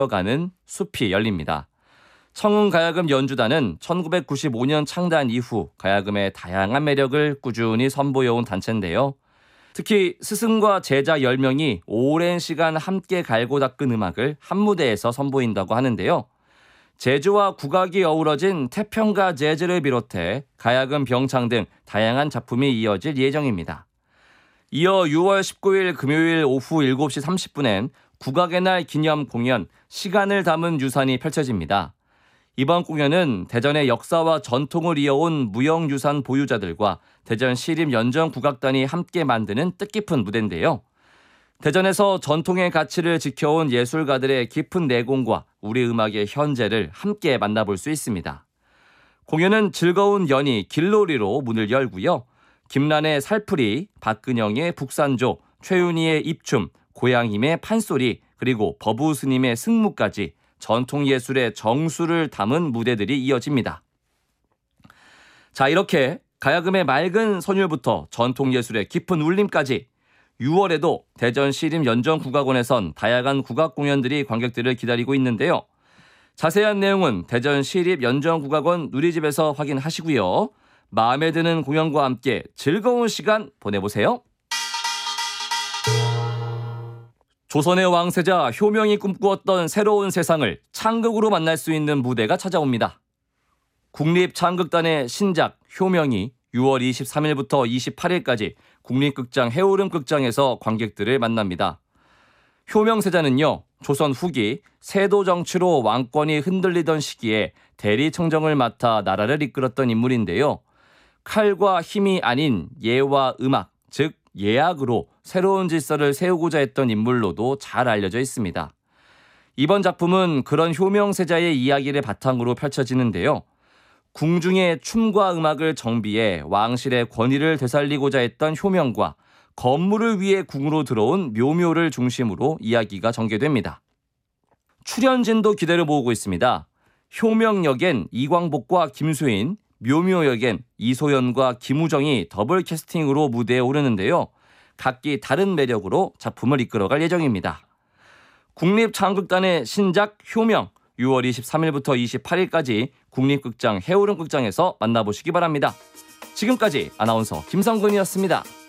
가는 숲이 열립니다. 청운가야금 연주단은 1995년 창단 이후 가야금의 다양한 매력을 꾸준히 선보여온 단체인데요. 특히 스승과 제자 10명이 오랜 시간 함께 갈고 닦은 음악을 한 무대에서 선보인다고 하는데요. 재즈와 국악이 어우러진 태평가 재즈를 비롯해 가야금 병창 등 다양한 작품이 이어질 예정입니다. 이어 6월 19일 금요일 오후 7시 30분엔 국악의 날 기념 공연 시간을 담은 유산이 펼쳐집니다. 이번 공연은 대전의 역사와 전통을 이어온 무형유산 보유자들과 대전 시립연정국악단이 함께 만드는 뜻깊은 무대인데요. 대전에서 전통의 가치를 지켜온 예술가들의 깊은 내공과 우리 음악의 현재를 함께 만나볼 수 있습니다. 공연은 즐거운 연희 길놀이로 문을 열고요. 김란의 살풀이, 박근영의 북산조, 최윤희의 입춤, 고양힘의 판소리, 그리고 버부스님의 승무까지 전통예술의 정수를 담은 무대들이 이어집니다. 자, 이렇게 가야금의 맑은 선율부터 전통예술의 깊은 울림까지 6월에도 대전 시립연정국악원에선 다양한 국악 공연들이 관객들을 기다리고 있는데요. 자세한 내용은 대전 시립연정국악원 누리집에서 확인하시고요. 마음에 드는 공연과 함께 즐거운 시간 보내보세요. 조선의 왕세자 효명이 꿈꾸었던 새로운 세상을 창극으로 만날 수 있는 무대가 찾아옵니다. 국립창극단의 신작 효명이 6월 23일부터 28일까지 국립극장 해오름극장에서 관객들을 만납니다. 효명세자는요, 조선 후기 세도 정치로 왕권이 흔들리던 시기에 대리청정을 맡아 나라를 이끌었던 인물인데요. 칼과 힘이 아닌 예와 음악, 즉 예악으로 새로운 질서를 세우고자 했던 인물로도 잘 알려져 있습니다. 이번 작품은 그런 효명세자의 이야기를 바탕으로 펼쳐지는데요. 궁중의 춤과 음악을 정비해 왕실의 권위를 되살리고자 했던 효명과 건물을 위해 궁으로 들어온 묘묘를 중심으로 이야기가 전개됩니다. 출연진도 기대를 모으고 있습니다. 효명 역엔 이광복과 김수인, 묘묘 역엔 이소연과 김우정이 더블 캐스팅으로 무대에 오르는데요. 각기 다른 매력으로 작품을 이끌어갈 예정입니다. 국립창극단의 신작 효명 6월 23일부터 28일까지 국립극장 해오름극장에서 만나보시기 바랍니다. 지금까지 아나운서 김성근이었습니다.